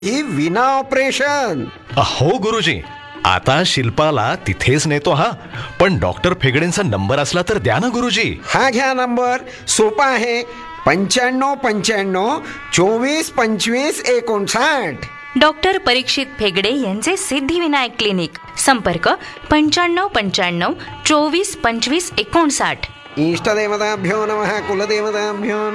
ही विना ऑपरेशन. हो गुरुजी, आता शिल्पाला तिथेच नेतो. हा पण डॉक्टर फेगडेंचा नंबर असला तर द्या ना गुरुजी. हा घ्या नंबर, सोपा आहे. 95-95-24-25-59. डॉक्टर परीक्षित फेगडे यांचे सिद्धिविनायक क्लिनिक. संपर्क 95-95-24-25-59. इष्टदेवताभ्यो नमः, कुलदेवताभ्यो